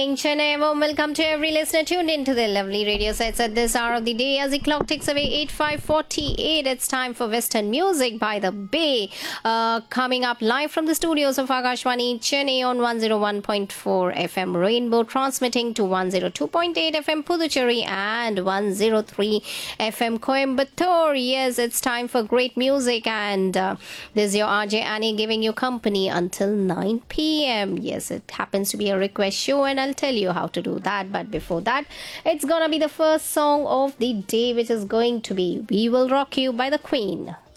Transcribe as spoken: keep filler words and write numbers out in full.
Chennai, warm welcome to every listener tuned into the lovely radio sets at this hour of the day. As the clock ticks away eight five forty-eight, it's time for Western Music by the Bay. Uh, coming up live from the studios of Akashvani Chennai on one oh one point four F M Rainbow, transmitting to one oh two point eight F M Puducherry and one oh three F M Coimbatore. Yes, it's time for great music, and uh, this is your R J Annie giving you company until nine p.m. Yes, it happens to be a request show, and I'll tell you how to do that. But before that, it's gonna be the first song of the day, which is going to be We Will Rock You by the Queen.